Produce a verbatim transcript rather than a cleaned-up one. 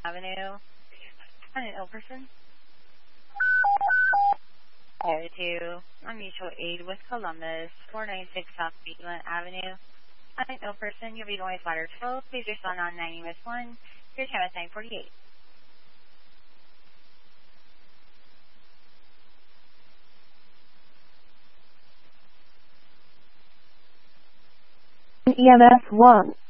Avenue. Find an ill person. Go to on mutual aid with Columbus, four ninety-six South Beekman Avenue. Find an ill person. You'll be going with ladder twelve. Please respond on ninety with one. Your time is nine forty-eight. E M S one.